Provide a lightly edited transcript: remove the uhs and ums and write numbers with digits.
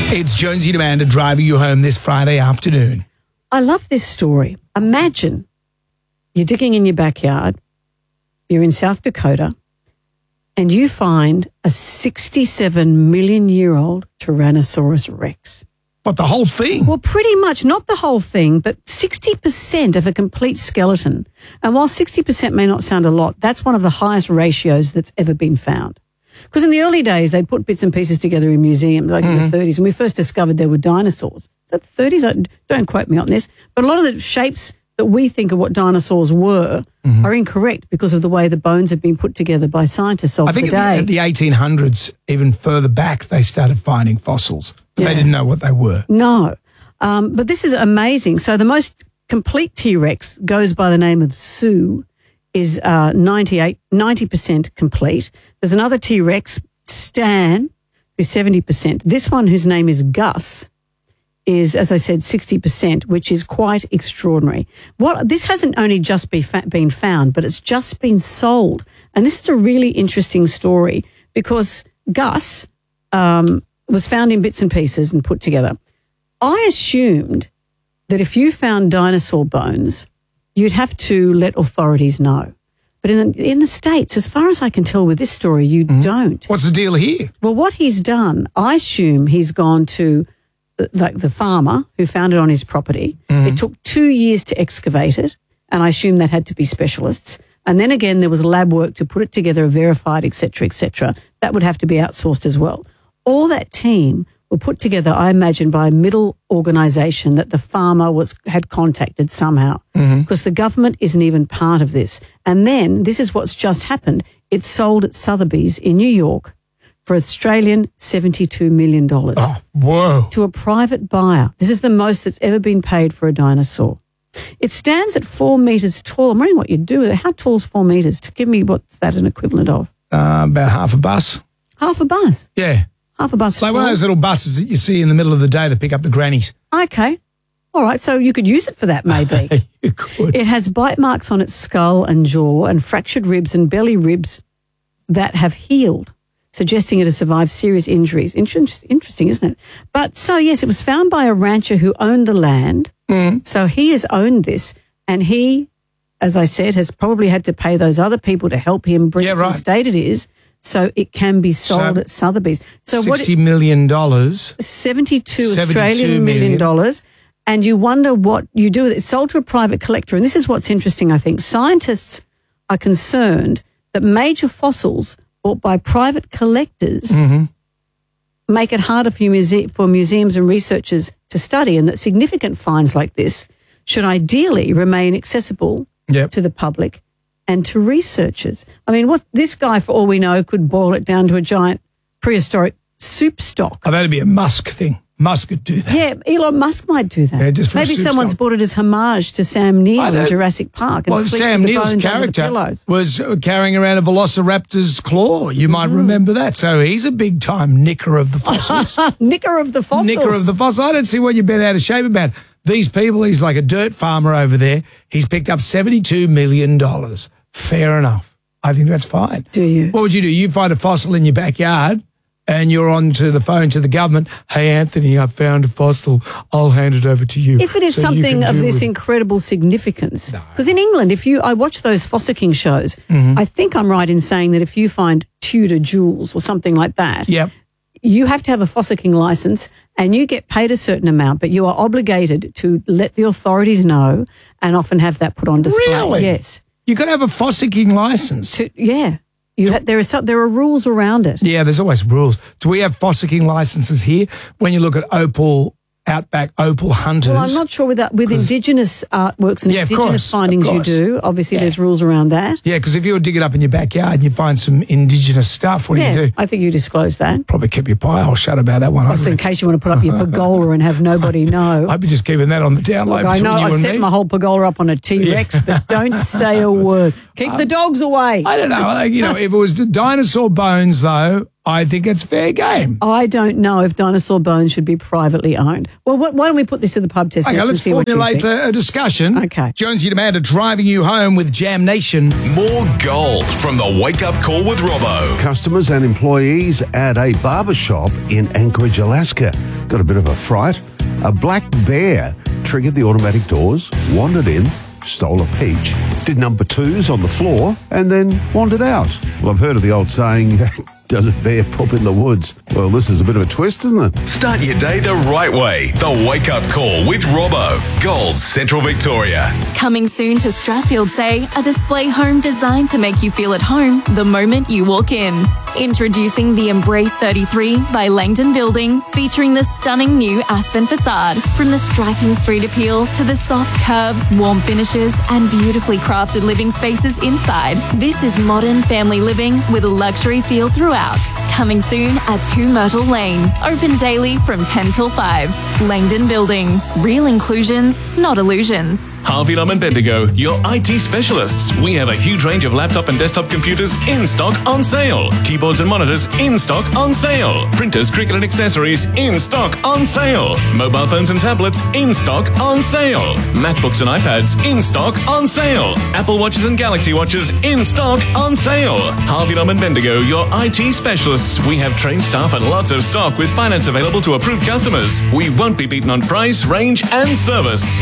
It's Jonesy and Amanda driving you home this Friday afternoon. I love this story. Imagine you're digging in your backyard, you're in South Dakota, and you find a 67 million year old Tyrannosaurus Rex. What, the whole thing? Well, pretty much, not the whole thing, but 60% of a complete skeleton. And while 60% may not sound a lot, that's one of the highest ratios that's ever been found. Because in the early days, they'd put bits and pieces together in museums, like in the 30s, and we first discovered there were dinosaurs. So the 30s, don't quote me on this, but a lot of the shapes that we think of what dinosaurs were are incorrect because of the way the bones have been put together by scientists of the day. I think at the 1800s, even further back, they started finding fossils, but they didn't know what they were. No, but this is amazing. So the most complete T-Rex goes by the name of Sue, is 90% complete. There's another T-Rex, Stan, who's 70%. This one, whose name is Gus, is, as I said, 60%, which is quite extraordinary. This hasn't only just been found, but it's just been sold. And this is a really interesting story because Gus was found in bits and pieces and put together. I assumed that if you found dinosaur bones, you'd have to let authorities know. But in the States, as far as I can tell with this story, you don't. What's the deal here? Well, what he's done, I assume he's gone to the farmer who found it on his property. It took 2 years to excavate it, and I assume that had to be specialists. And then again, there was lab work to put it together, verified, et cetera, et cetera. That would have to be outsourced as well. All that team were put together, I imagine, by a middle organisation that the farmer had contacted somehow, because the government isn't even part of this. And then, this is what's just happened, it's sold at Sotheby's in New York for Australian $72 million. Oh, whoa. To a private buyer. This is the most that's ever been paid for a dinosaur. It stands at 4 metres tall. I'm wondering what you'd do with it. How tall is 4 metres? To give me what's that an equivalent of? About half a bus. Half a bus? Yeah. Half a bus. It's like one of those little buses that you see in the middle of the day that pick up the grannies. Okay. All right, so you could use it for that maybe. You could. It has bite marks on its skull and jaw and fractured ribs and belly ribs that have healed, suggesting it has survived serious injuries. Interesting, isn't it? But so, yes, it was found by a rancher who owned the land. So he has owned this, and he, as I said, has probably had to pay those other people to help him bring it to the state it is, so it can be sold at Sotheby's. So $60 million. 72 Australian million dollars. And you wonder what you do with it. It's sold to a private collector. And this is what's interesting, I think. Scientists are concerned that major fossils bought by private collectors make it harder for museums and researchers to study, and that significant finds like this should ideally remain accessible to the public and to researchers. I mean, what this guy, for all we know, could boil it down to a giant prehistoric soup stock. Oh, that'd be a Musk thing. Musk could do that. Yeah, Elon Musk might do that. Yeah, just for maybe someone's bought it as homage to Sam Neill in Jurassic Park. And Sam Neill's character was carrying around a velociraptor's claw. You might remember that. So he's a big-time nicker of the fossils. Nicker of the fossils. Nicker of the fossils. I don't see what you're bent out of shape about. These people, he's like a dirt farmer over there. He's picked up $72 million. Fair enough. I think that's fine. Do you? What would you do? You find a fossil in your backyard and you're on to the phone to the government. Hey, Anthony, I found a fossil. I'll hand it over to you. If it is something of this incredible significance. Because in England, I watch those fossicking shows, I think I'm right in saying that if you find Tudor jewels or something like that, you have to have a fossicking license and you get paid a certain amount, but you are obligated to let the authorities know and often have that put on display. Really? Yes. You got to have a fossicking license. There are rules around it. Yeah, there's always rules. Do we have fossicking licenses here? When you look at outback opal hunters. Well, I'm not sure with Indigenous artworks and Indigenous findings you do. Obviously, there's rules around that. Yeah, because if you were digging up in your backyard and you find some Indigenous stuff, what do you do? I think you disclose that. Probably keep your pie hole shut about that one. In case you want to put up your pergola and have nobody know. I'd be just keeping that on the down low between you and me. I set my whole pergola up on a T-Rex, but don't say a word. Keep the dogs away. I don't know. If it was dinosaur bones, though, I think it's fair game. I don't know if dinosaur bones should be privately owned. Well, why don't we put this to the pub test Okay, next and let's see what you formulate think? a discussion. Okay. Jonesy and Amanda driving you home with Jam Nation. More gold from the Wake Up Call with Robbo. Customers and employees at a barbershop in Anchorage, Alaska got a bit of a fright. A black bear triggered the automatic doors, wandered in, stole a peach, did number twos on the floor, and then wandered out. Well, I've heard of the old saying, does a bear poop in the woods? Well, this is a bit of a twist, isn't it? Start your day the right way. The Wake Up Call with Robbo. Gold Central Victoria. Coming soon to Strathfield Say, a display home designed to make you feel at home the moment you walk in. Introducing the Embrace 33 by Langdon Building, featuring the stunning new Aspen facade. From the striking street appeal to the soft curves, warm finishes, and beautifully crafted living spaces inside. This is modern family living with a luxury feel throughout. Coming soon at 2 Myrtle Lane. Open daily from 10 till 5. Langdon Building. Real inclusions, not illusions. Harvey Lum and Bendigo, your IT specialists. We have a huge range of laptop and desktop computers in stock on sale. Keyboards and monitors in stock on sale. Printers, cricket and accessories in stock on sale. Mobile phones and tablets in stock on sale. MacBooks and iPads in stock on sale. Apple Watches and Galaxy Watches in stock on sale. Harvey Lum and Bendigo, your IT specialists. We have trained staff and lots of stock with finance available to approved customers. We won't be beaten on price, range and service.